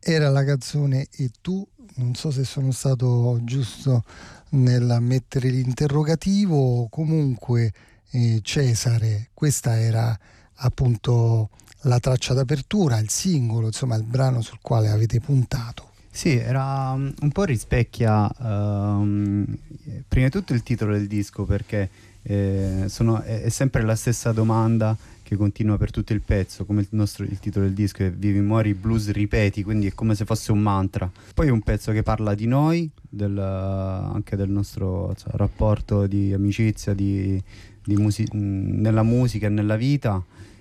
Era la canzone E tu, non so se sono stato giusto nel mettere l'interrogativo, comunque Cesare, questa era appunto la traccia d'apertura, il singolo, insomma il brano sul quale avete puntato. Sì, era un po' rispecchia prima di tutto il titolo del disco, perché è sempre la stessa domanda che continua per tutto il pezzo, come il titolo del disco è Vivi, muori, blues, ripeti, quindi è come se fosse un mantra. Poi è un pezzo che parla di noi, anche del nostro rapporto di amicizia, nella musica e nella vita.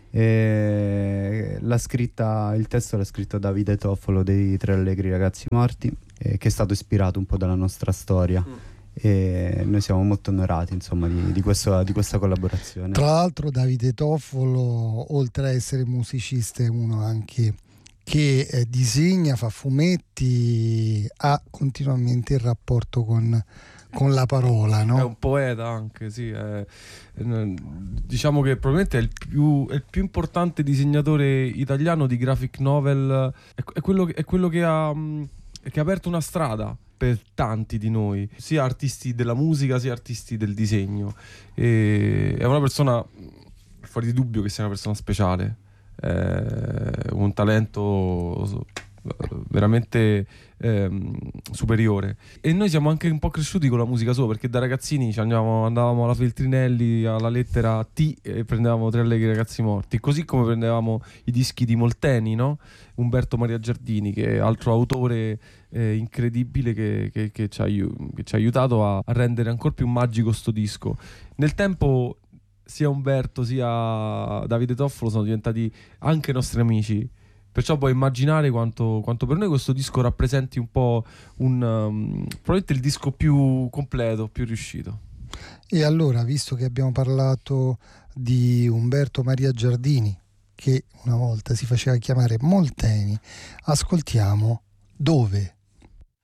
Il testo l'ha scritto Davide Toffolo dei Tre Allegri Ragazzi Morti, che è stato ispirato un po' dalla nostra storia. E noi siamo molto onorati, insomma, di questa collaborazione. Tra l'altro Davide Toffolo, oltre a essere musicista, è uno anche che disegna, fa fumetti, ha continuamente il rapporto con la parola, no? È un poeta anche, sì. Diciamo che probabilmente è il più importante disegnatore italiano di graphic novel. È quello che ha aperto una strada per tanti di noi, sia artisti della musica sia artisti del disegno. È una persona, fuori di dubbio, che sia una persona speciale, un talento veramente superiore. E noi siamo anche un po' cresciuti con la musica sua, perché da ragazzini andavamo alla Feltrinelli, alla lettera T, e prendevamo Tre Allegri Ragazzi Morti, così come prendevamo i dischi di Molteni, no? Umberto Maria Giardini, che è altro autore incredibile che ci ha aiutato a rendere ancora più magico sto disco. Nel tempo sia Umberto sia Davide Toffolo sono diventati anche nostri amici, perciò puoi immaginare quanto per noi questo disco rappresenti un po' probabilmente il disco più completo, più riuscito. E allora, visto che abbiamo parlato di Umberto Maria Giardini, che una volta si faceva chiamare Molteni, ascoltiamo Dove?